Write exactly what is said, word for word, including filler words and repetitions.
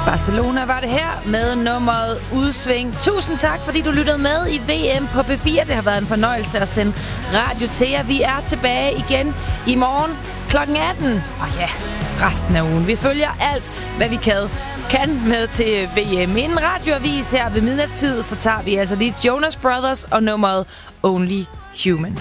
Barcelona var det her med nummeret Udsving. Tusind tak, fordi du lyttede med i V M på P fire. Det har været en fornøjelse at sende radio til jer. Vi er tilbage igen i morgen klokken atten. Og ja, resten af ugen. Vi følger alt, hvad vi kan, kan med til V M. Inden radioavis her ved midnatstid, så tager vi altså lige Jonas Brothers og nummeret Only Human.